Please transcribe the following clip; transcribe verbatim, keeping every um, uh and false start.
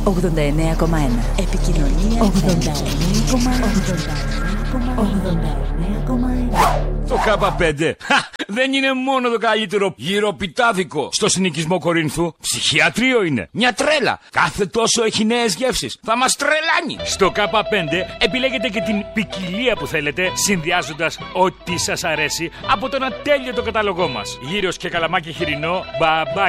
ογδόντα εννέα κόμμα ένα. Επικοινωνία ογδόντα εννέα κόμμα ένα. Το Κάπα πέντε δεν είναι μόνο το καλύτερο γυροπιτάδικο στο συνοικισμό Κορίνθου. Ψυχιατρίο είναι. Μια τρέλα. Κάθε τόσο έχει νέες γεύσεις. Θα μας τρελάνει. Στο Κάπα πέντε επιλέγετε και την ποικιλία που θέλετε, συνδυάζοντας ό,τι σας αρέσει από τον ατέλειωτο κατάλογό μας. Γύρος και καλαμάκι χοιρινό, μπαμπάκι.